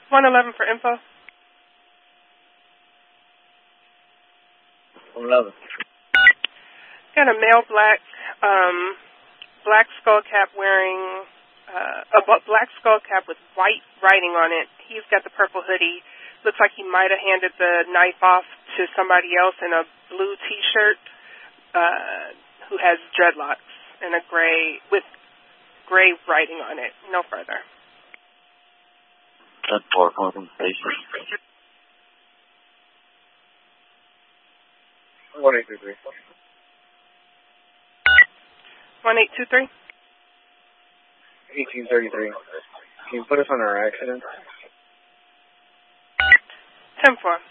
111 for info. 111. Got a male black skull cap wearing a black skull cap with white writing on it. He's got the purple hoodie. Looks like he might have handed the knife off to somebody else in a blue T-shirt who has dreadlocks and a gray writing on it. No further. That's 4 calling from the station. 1823. 1823. 1833. Can you put us on our accident? 10-4.